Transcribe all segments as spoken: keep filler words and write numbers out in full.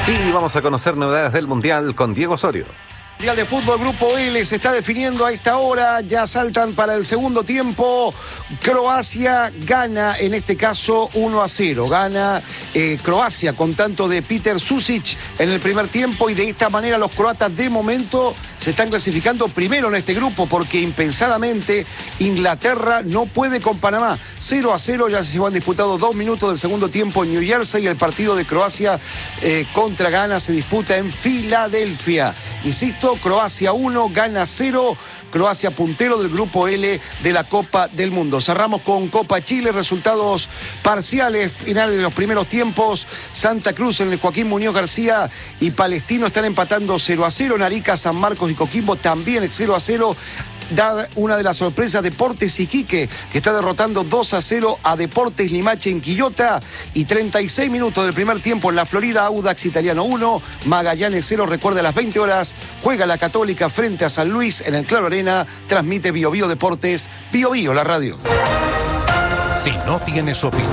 Sí, vamos a conocer novedades del Mundial con Diego Osorio. Mundial de Fútbol Grupo L se está definiendo a esta hora, ya saltan para el segundo tiempo. Croacia gana, en este caso uno a cero, gana eh, Croacia con tanto de Petar Sušić en el primer tiempo, y de esta manera los croatas de momento se están clasificando primero en este grupo, porque impensadamente Inglaterra no puede con Panamá. cero a cero, ya se han disputado dos minutos del segundo tiempo en New Jersey, y el partido de Croacia eh, contra Ghana se disputa en Filadelfia. Insisto, Croacia uno, Ghana cero, Croacia puntero del Grupo L de la Copa del Mundo. Cerramos con Copa Chile, resultados parciales, finales de los primeros tiempos. Santa Cruz en el Joaquín Muñoz García y Palestino están empatando cero a cero. Arica, San Marcos y Coquimbo también cero a cero. Da una de las sorpresas Deportes Iquique, que está derrotando dos a cero a Deportes Limache en Quillota. Y treinta y seis minutos del primer tiempo en la Florida, Audax Italiano uno, Magallanes cero. Recuerda, a las veinte horas juega la Católica frente a San Luis en el Claro Arena. Transmite Bio Bio Deportes, Bio Bio, la radio. Si no tienes opinión.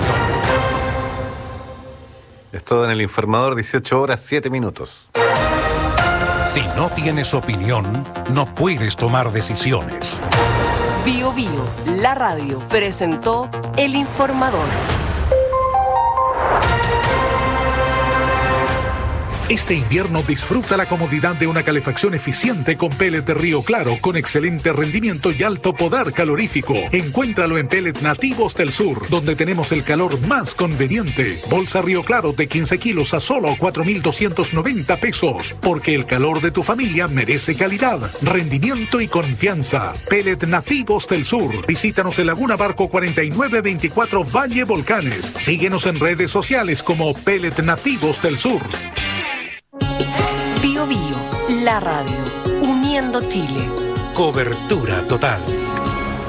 Es todo en el Informador, dieciocho horas, siete minutos. Si no tienes opinión, no puedes tomar decisiones. Bio Bio, la radio, presentó El Informador. Este invierno disfruta la comodidad de una calefacción eficiente con pellet de Río Claro, con excelente rendimiento y alto poder calorífico. Encuéntralo en Pellet Nativos del Sur, donde tenemos el calor más conveniente. Bolsa Río Claro de quince kilos a solo cuatro mil doscientos noventa pesos. Porque el calor de tu familia merece calidad, rendimiento y confianza. Pellet Nativos del Sur. Visítanos en Laguna Barco cuarenta y nueve veinticuatro Valle Volcanes. Síguenos en redes sociales como Pellet Nativos del Sur. Bio Bio, la radio, uniendo Chile. Cobertura total.